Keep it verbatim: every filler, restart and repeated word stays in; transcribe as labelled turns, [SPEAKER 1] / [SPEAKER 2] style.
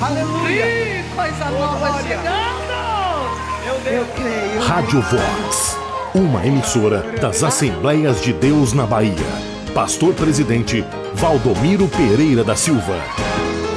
[SPEAKER 1] Aleluia.
[SPEAKER 2] Ih, coisa
[SPEAKER 1] Oh,
[SPEAKER 2] nova
[SPEAKER 1] glória.
[SPEAKER 2] chegando.
[SPEAKER 1] Meu Deus.
[SPEAKER 2] Eu creio.
[SPEAKER 3] Rádio Vox, uma emissora das Assembleias de Deus na Bahia. Pastor Presidente Valdomiro Pereira da Silva.